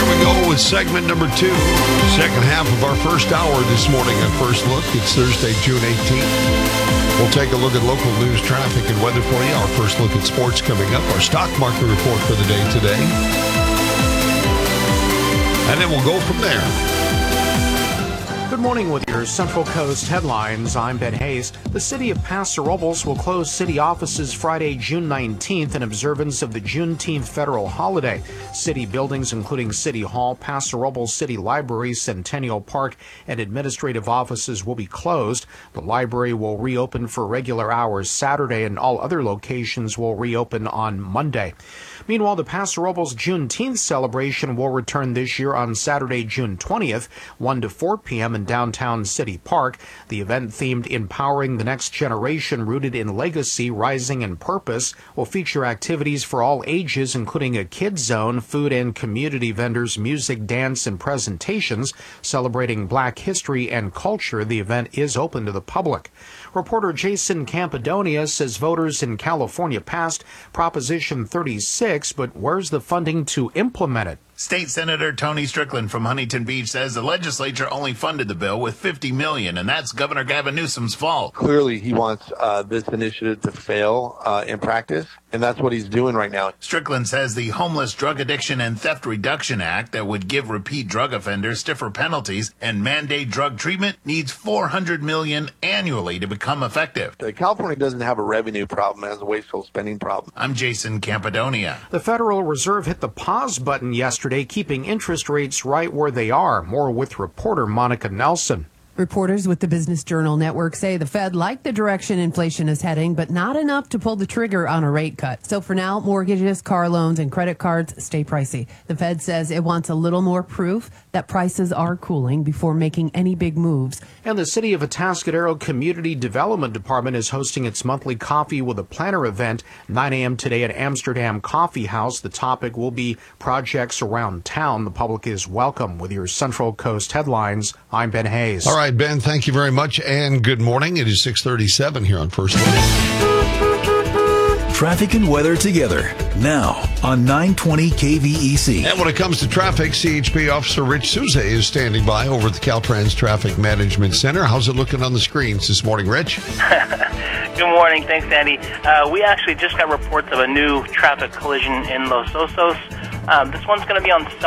Here we go with segment number 2, second half of our first hour this morning on First Look. It's Thursday, June 18th. We'll take a look at local news, traffic, and weather for you. Our first look at sports coming up. Our stock market report for the day today. And then we'll go from there. Good morning with your Central Coast headlines. I'm Ben Hayes. The city of Paso Robles will close city offices Friday, June 19th in observance of the Juneteenth federal holiday. City buildings, including City Hall, Paso Robles City Library, Centennial Park, and administrative offices will be closed. The library will reopen for regular hours Saturday, and all other locations will reopen on Monday. Meanwhile, the Paso Robles Juneteenth celebration will return this year on Saturday, June 20th, 1 to 4 p.m. in downtown City Park. The event, themed Empowering the Next Generation, rooted in legacy, rising in purpose, will feature activities for all ages, including a kids zone, food and community vendors, music, dance, and presentations. Celebrating Black history and culture, the event is open to the public. Reporter Jason Campidonia says voters in California passed Proposition 36, but where's the funding to implement it? State Senator Tony Strickland from Huntington Beach says the legislature only funded the bill with $50 million, and that's Governor Gavin Newsom's fault. Clearly, he wants this initiative to fail in practice, and that's what he's doing right now. Strickland says the Homeless Drug Addiction and Theft Reduction Act that would give repeat drug offenders stiffer penalties and mandate drug treatment needs $400 million annually to become effective. California doesn't have a revenue problem, it has a wasteful spending problem. I'm Jason Campidonia. The Federal Reserve hit the pause button yesterday, keeping interest rates right where they are. More with reporter Monica Nelson. Reporters with the Business Journal Network say the Fed liked the direction inflation is heading, but not enough to pull the trigger on a rate cut. So for now, mortgages, car loans, and credit cards stay pricey. The Fed says it wants a little more proof that prices are cooling before making any big moves. And the City of Atascadero Community Development Department is hosting its monthly Coffee with a Planner event, 9 a.m. today at Amsterdam Coffee House. The topic will be projects around town. The public is welcome. With your Central Coast headlines, I'm Ben Hayes. All right, Ben, thank you very much, and good morning. It is 6:37 here on First Look. Traffic and weather together now on 920 KVEC. And when it comes to traffic, CHP Officer Rich Souza is standing by over at the Caltrans Traffic Management Center. How's it looking on the screens this morning, Rich? Good morning. Thanks, Andy. We actually just got reports of a new traffic collision in Los Osos. This one's going to be on